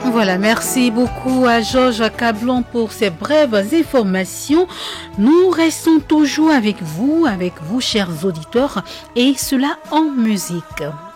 Voilà, merci beaucoup à Georges Cablon pour ces brèves informations. Nous restons toujours avec vous, chers auditeurs, et cela en musique.